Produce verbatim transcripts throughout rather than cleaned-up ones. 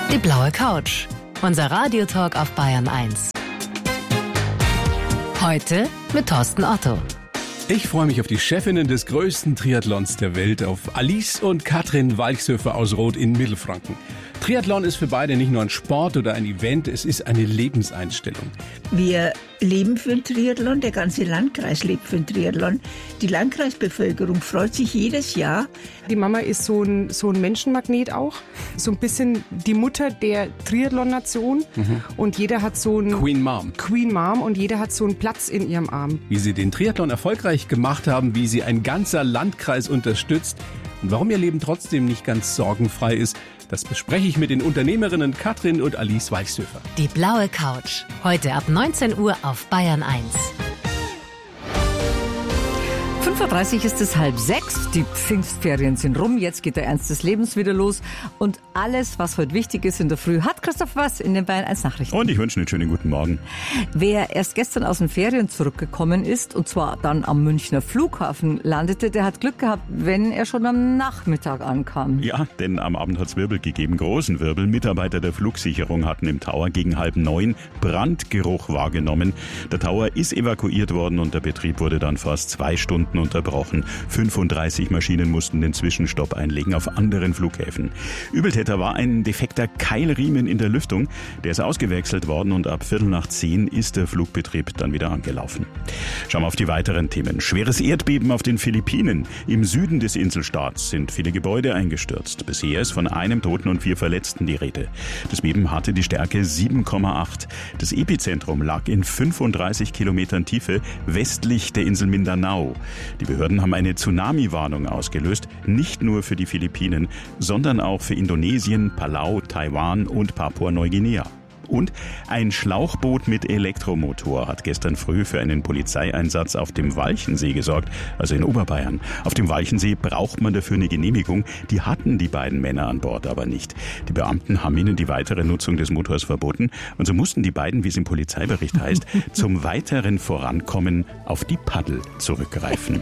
Die blaue Couch. Unser Radiotalk auf Bayern eins. Heute mit Thorsten Otto. Ich freue mich auf die Chefinnen des größten Triathlons der Welt, auf Alice und Katrin Walchshöfer aus Roth in Mittelfranken. Triathlon ist für beide nicht nur ein Sport oder ein Event, es ist eine Lebenseinstellung. Wir leben für den Triathlon, der ganze Landkreis lebt für den Triathlon. Die Landkreisbevölkerung freut sich jedes Jahr. Die Mama ist so ein, so ein Menschenmagnet auch, so ein bisschen die Mutter der Triathlon-Nation. Mhm. Und jeder hat so ein Queen Mom. Queen Mom und jeder hat so einen Platz in ihrem Arm. Wie sie den Triathlon erfolgreich gemacht haben, wie sie ein ganzer Landkreis unterstützt und warum ihr Leben trotzdem nicht ganz sorgenfrei ist, das bespreche ich mit den Unternehmerinnen Katrin und Alice Walchshöfer. Die blaue Couch. Heute ab neunzehn Uhr auf Bayern eins. fünf Uhr dreißig ist es halb sechs, die Pfingstferien sind rum, jetzt geht der Ernst des Lebens wieder los und alles, was heute wichtig ist in der Früh, hat Christoph was in den Bayern eins Nachrichten. Und ich wünsche einen schönen guten Morgen. Wer erst gestern aus den Ferien zurückgekommen ist und zwar dann am Münchner Flughafen landete, der hat Glück gehabt, wenn er schon am Nachmittag ankam. Ja, denn am Abend hat es Wirbel gegeben, großen Wirbel. Mitarbeiter der Flugsicherung hatten im Tower gegen halb neun Brandgeruch wahrgenommen. Der Tower ist evakuiert worden und der Betrieb wurde dann fast zwei Stunden unterbrochen. fünfunddreißig Maschinen mussten den Zwischenstopp einlegen auf anderen Flughäfen. Übeltäter war ein defekter Keilriemen in der Lüftung. Der ist ausgewechselt worden und ab Viertel nach zehn ist der Flugbetrieb dann wieder angelaufen. Schauen wir auf die weiteren Themen. Schweres Erdbeben auf den Philippinen. Im Süden des Inselstaats sind viele Gebäude eingestürzt. Bisher ist von einem Toten und vier Verletzten die Rede. Das Beben hatte die Stärke sieben Komma acht. Das Epizentrum lag in fünfunddreißig Kilometern Tiefe westlich der Insel Mindanao. Die Behörden haben eine Tsunami-Warnung ausgelöst, nicht nur für die Philippinen, sondern auch für Indonesien, Palau, Taiwan und Papua-Neuguinea. Und ein Schlauchboot mit Elektromotor hat gestern früh für einen Polizeieinsatz auf dem Walchensee gesorgt, also in Oberbayern. Auf dem Walchensee braucht man dafür eine Genehmigung. Die hatten die beiden Männer an Bord aber nicht. Die Beamten haben ihnen die weitere Nutzung des Motors verboten. Und so mussten die beiden, wie es im Polizeibericht heißt, zum weiteren Vorankommen auf die Paddel zurückgreifen.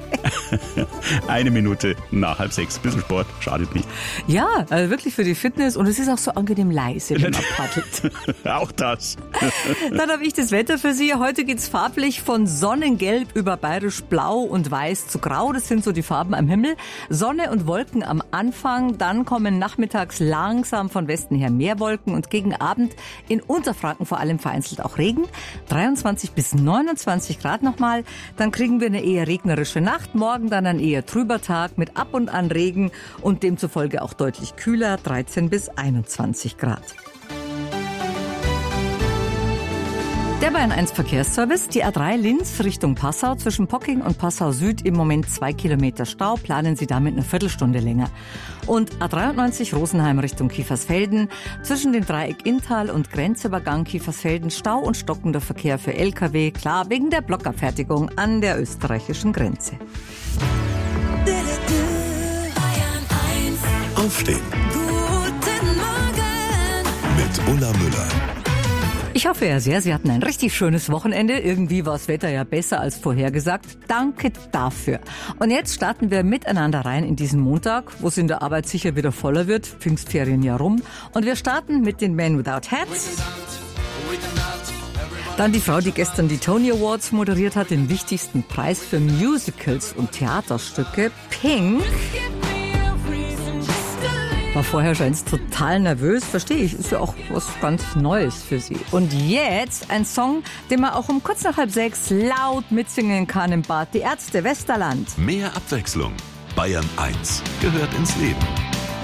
Eine Minute nach halb sechs. Bisschen Sport, schadet nicht. Ja, also wirklich für die Fitness und es ist auch so angenehm leise, wenn man paddelt. Auch das. Dann habe ich das Wetter für Sie. Heute geht's farblich von Sonnengelb über bayerisch Blau und Weiß zu Grau. Das sind so die Farben am Himmel. Sonne und Wolken am Anfang. Dann kommen nachmittags langsam von Westen her mehr Wolken und gegen Abend in Unterfranken vor allem vereinzelt auch Regen. dreiundzwanzig bis neunundzwanzig Grad nochmal. Dann kriegen wir eine eher regnerische Nacht. Morgen dann ein eher trüber Tag mit ab und an Regen und demzufolge auch deutlich kühler. dreizehn bis einundzwanzig Grad. Der Bayern eins Verkehrsservice, die A drei Linz Richtung Passau zwischen Pocking und Passau Süd im Moment zwei Kilometer Stau, planen Sie damit eine Viertelstunde länger. Und A dreiundneunzig Rosenheim Richtung Kiefersfelden zwischen dem Dreieck Inntal und Grenzübergang Kiefersfelden Stau und stockender Verkehr für L K W, klar wegen der Blockabfertigung an der österreichischen Grenze. Aufstehen. Guten Morgen mit Ulla Müller. Ich hoffe ja sehr, Sie hatten ein richtig schönes Wochenende. Irgendwie war das Wetter ja besser als vorhergesagt. Danke dafür. Und jetzt starten wir miteinander rein in diesen Montag, wo es in der Arbeit sicher wieder voller wird. Pfingstferien ja rum. Und wir starten mit den Men Without Hats. Dann die Frau, die gestern die Tony Awards moderiert hat, den wichtigsten Preis für Musicals und Theaterstücke, Pink. War vorher schon total nervös, verstehe ich, ist ja auch was ganz Neues für sie. Und jetzt ein Song, den man auch um kurz nach halb sechs laut mitsingen kann im Bad. Die Ärzte Westerland. Mehr Abwechslung. Bayern eins gehört ins Leben.